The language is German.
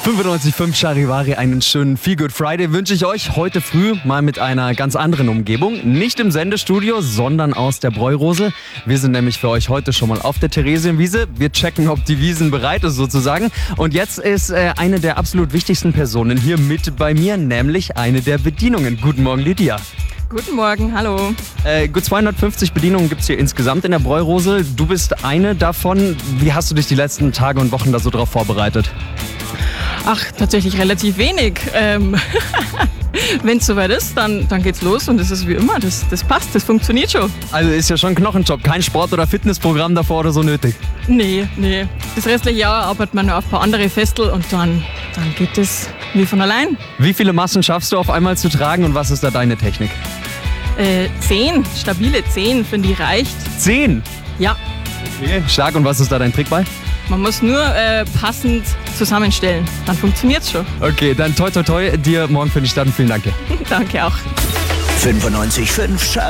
95.5 Charivari, einen schönen Feel Good Friday wünsche ich euch heute früh mal mit einer ganz anderen Umgebung. Nicht im Sendestudio, sondern aus der Bräurose. Wir sind nämlich für euch heute schon mal auf der Theresienwiese. Wir checken, ob die Wiesen bereit ist sozusagen. Und jetzt ist eine der absolut wichtigsten Personen hier mit bei mir, nämlich eine der Bedienungen. Guten Morgen, Lydia. Guten Morgen, hallo. Gut 250 Bedienungen gibt es hier insgesamt in der Bräurose. Du bist eine davon. Wie hast du dich die letzten Tage und Wochen da so drauf vorbereitet? Ach, tatsächlich relativ wenig. Wenn es soweit ist, dann geht's los und es ist wie immer, das passt, das funktioniert schon. Also ist ja schon ein Knochenjob, kein Sport- oder Fitnessprogramm davor oder so nötig. Nee. Das restliche Jahr arbeitet man nur auf ein paar andere Festel und dann geht es wie von allein. Wie viele Massen schaffst du auf einmal zu tragen und was ist da deine Technik? 10, stabile 10, finde ich reicht. 10? Ja, Okay. Stark, und was ist da dein Trick bei? man muss nur passend zusammenstellen, dann funktioniert's schon. Okay, dann toi toi toi, dir morgen für den Start und vielen Dank. Danke auch. 95.5